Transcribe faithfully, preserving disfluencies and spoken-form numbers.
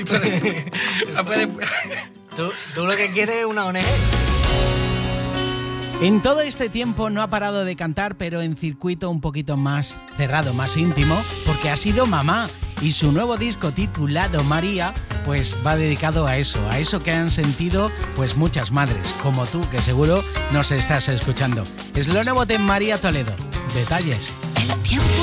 ¿Tú, tú lo que quieres es una O N G. En todo este tiempo no ha parado de cantar, pero en circuito un poquito más cerrado, más íntimo, porque ha sido mamá y su nuevo disco titulado María, pues va dedicado a eso, a eso que han sentido pues muchas madres, como tú, que seguro nos estás escuchando. Es lo nuevo de María Toledo. Detalles. El tiempo